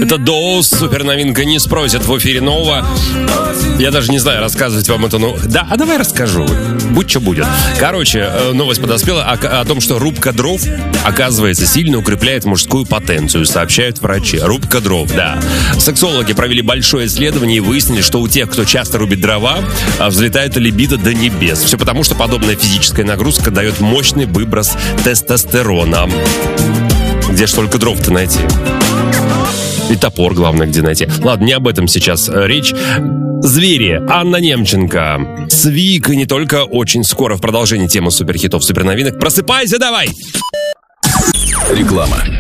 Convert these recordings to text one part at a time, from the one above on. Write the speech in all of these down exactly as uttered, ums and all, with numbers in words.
Это Доус, суперновинка «Не спросят» в эфире нового. Я даже не знаю, рассказывать вам это, ну... Да, а давай расскажу. Будь что будет. Короче, новость подоспела о, о том, что рубка дров, оказывается, сильно укрепляет мужскую потенцию, сообщают врачи. Рубка дров, да. Сексологи провели большое исследование и выяснили, что у тех, кто часто рубит дрова, взлетает либидо до небес. Все потому, что подобная физическая нагрузка дает мощный выброс тестостерона. Где ж только дров-то найти? И топор, главное, где найти. Ладно, не об этом сейчас речь. Звери. Анна Немченко. Свик. И не только. Очень скоро в продолжении темы суперхитов, суперновинок. Просыпайся давай! Реклама.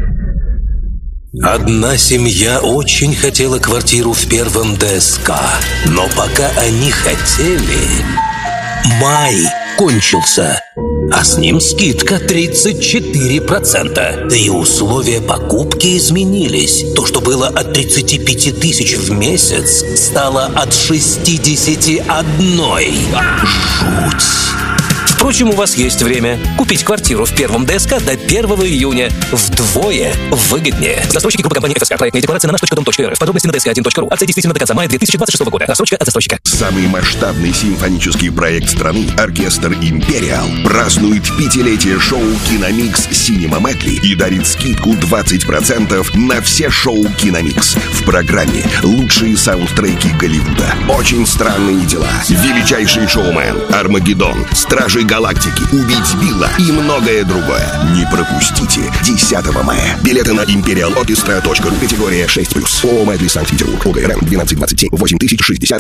Одна семья очень хотела квартиру в первом ДСК. Но пока они хотели, май кончился. А с ним скидка тридцать четыре процента. Да и условия покупки изменились. То, что было от тридцати пяти тысяч в месяц, стало от шестидесяти одной. Жуть. Впрочем, у вас есть время купить квартиру в первом ДСК до первого июня вдвое выгоднее. Застройщики группы компании эф эс ка. Проектная декларация на наш точка дом точка эр эф. Подробности на дэ эс ка один точка ру. Акция действительно до конца мая две тысячи двадцать шестого года. Рассрочка от застройщика. Самый масштабный симфонический проект страны, оркестр «Империал», празднует пятилетие шоу «Киномикс Синема Медли» и дарит скидку двадцать процентов на все шоу «Киномикс». В программе лучшие саундтреки Голливуда, очень странные дела, величайший шоумен, Армагеддон, Стражи Галактики, Убить Билла и многое другое. Не пропустите десятого мая. Билеты на империал оркестра точка ру, категория шесть плюс. ООО «Медли Санкт-Петербург». ОГРН двенадцать двадцать семь восемь тысяч шестьдесят.